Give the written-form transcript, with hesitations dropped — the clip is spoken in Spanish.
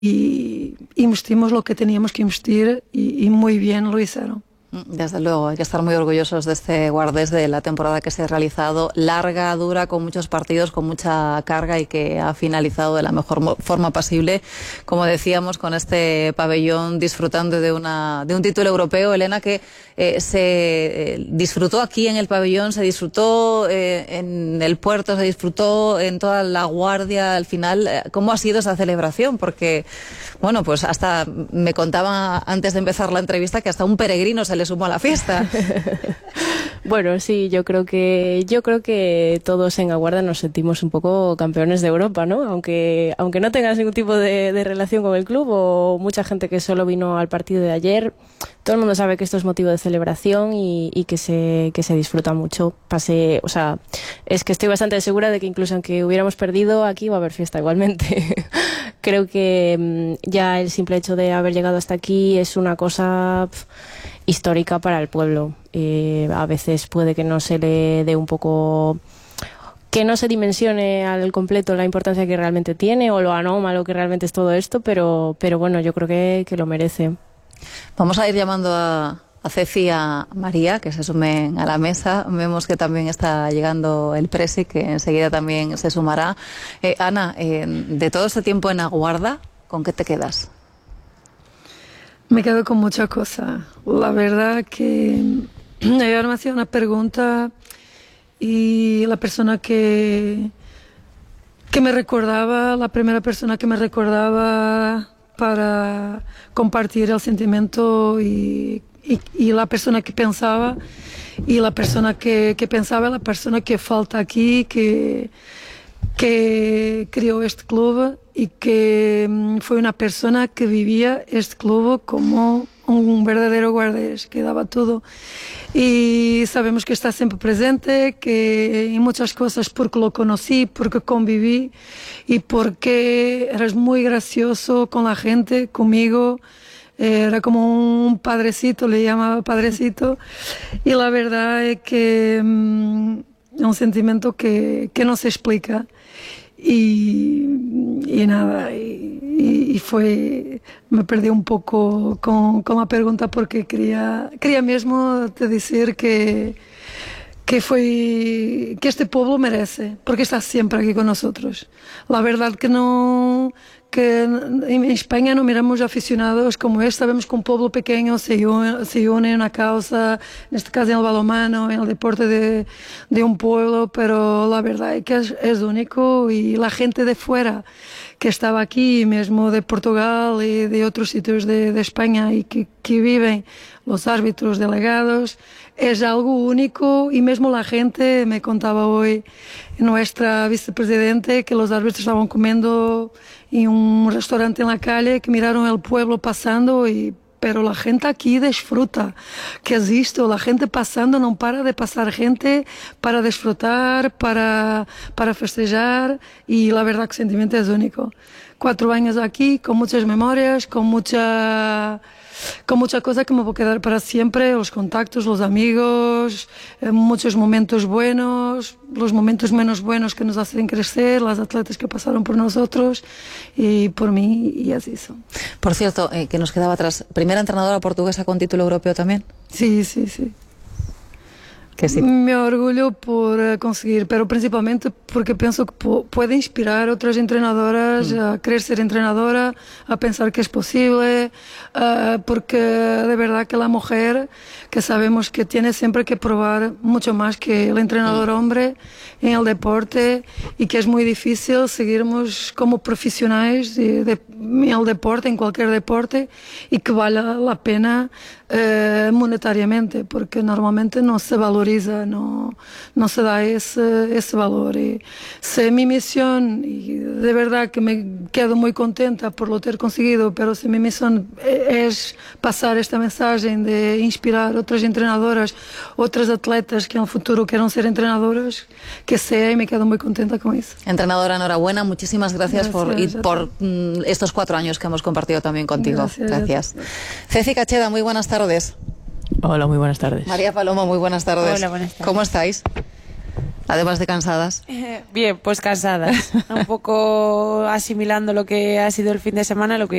y investimos lo que teníamos que investir y muy bien lo hicieron. Desde luego, hay que estar muy orgullosos de este Guardés, de la temporada que se ha realizado, larga, dura, con muchos partidos, con mucha carga y que ha finalizado de la mejor forma posible, como decíamos, con este pabellón disfrutando de un título europeo. Elena, que se disfrutó aquí en el pabellón, se disfrutó en el puerto, se disfrutó en toda la Guardia. Al final, ¿cómo ha sido esa celebración? Porque, bueno, pues hasta me contaba antes de empezar la entrevista que hasta un peregrino se le sumó a la fiesta. Bueno, sí, yo creo que todos en Aguarda nos sentimos un poco campeones de Europa, ¿no? Aunque no tengas ningún tipo de relación con el club, o mucha gente que solo vino al partido de ayer, todo el mundo sabe que esto es motivo de celebración y que se disfruta mucho. O sea, es que estoy bastante segura de que incluso aunque hubiéramos perdido, aquí va a haber fiesta igualmente. Creo que ya el simple hecho de haber llegado hasta aquí es una cosa histórica para el pueblo. A veces puede que no se le dé un poco, que no se dimensione al completo la importancia que realmente tiene o lo anómalo que realmente es todo esto, pero bueno, yo creo que lo merece. Vamos a ir llamando a Ceci y a María, que se sumen a la mesa. Vemos que también está llegando el presi, que enseguida también se sumará. Ana, de todo este tiempo en Aguarda, ¿con qué te quedas? Me quedo con muchas cosas. La verdad que ayer me hacía una pregunta y la persona que me recordaba, la primera persona que me recordaba para compartir el sentimiento y la persona que pensaba, y la persona que pensaba, la persona que falta aquí, que creó este club y que fue una persona que vivía este club como un verdadero guardés, que daba todo. Y sabemos que está siempre presente, que en muchas cosas porque lo conocí, porque conviví y porque eres muy gracioso con la gente, conmigo. Era como un padrecito, le llamaba padrecito, y la verdad es que es un sentimiento que no se explica. Y nada, y fue, me perdí un poco con la pregunta porque quería mismo te decir que este pueblo merece, porque está siempre aquí con nosotros. La verdad que en España no miramos aficionados como este, sabemos que un pueblo pequeño se une en una causa, en este caso en el balonmano, en el deporte de un pueblo, pero la verdad es que es único, y la gente de fuera que estaba aquí, mismo de Portugal y de otros sitios de España, y que viven, los árbitros delegados, es algo único. Y mismo la gente, me contaba hoy nuestra vicepresidente, que los árbitros estaban comiendo en un restaurante en la calle, que miraron el pueblo pasando, pero la gente aquí disfruta. ¿Qué es esto? La gente pasando, no para de pasar gente para disfrutar, para festejar, y la verdad que el sentimiento es único. 4 años aquí, con muchas memorias, con mucha cosa que me voy a quedar para siempre, los contactos, los amigos, muchos momentos buenos, los momentos menos buenos que nos hacen crecer, las atletas que pasaron por nosotros y por mí, y así son. Por cierto, que nos quedaba atrás, ¿primera entrenadora portuguesa con título europeo también? Sí. Que sí. Me orgullo por conseguir, pero principalmente porque pienso que puede inspirar a otras entrenadoras a querer ser entrenadora, a pensar que es posible, porque de verdad que la mujer, que sabemos que tiene siempre que probar mucho más que el entrenador hombre en el deporte, y que es muy difícil seguirnos como profesionales en el deporte, en cualquier deporte, y que vale la pena monetariamente, porque normalmente no se valoriza, no se da ese valor. Y si mi misión, y de verdad que me quedo muy contenta por lo ter conseguido, pero si mi misión es pasar esta mensaje de inspirar otras entrenadoras, otras atletas que en el futuro quieran ser entrenadoras, que sea, y me quedo muy contenta con eso. Entrenadora, enhorabuena, muchísimas gracias por estos 4 años que hemos compartido también contigo. Gracias. Ceci Cacheda, muy buenas tardes. Hola, muy buenas tardes. María Palomo, muy buenas tardes. Hola, buenas tardes. ¿Cómo estáis? Además de cansadas. Bien, pues cansadas. Un poco asimilando lo que ha sido el fin de semana, lo que